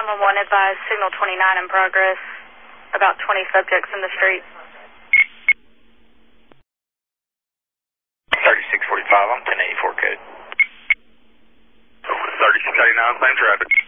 911 advised signal 29 in progress. About 20 subjects in the street. 3645, I'm 1084 code. 3689, same traffic.